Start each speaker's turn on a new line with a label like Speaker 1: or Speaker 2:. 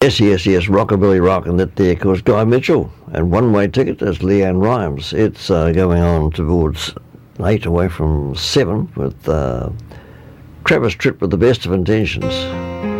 Speaker 1: yes, Rockabilly Rockin' that there, of course, Guy Mitchell. And One Way Ticket, that's Leanne Rhymes. It's going on towards 8 away from 7 with Travis Tritt with The Best of Intentions.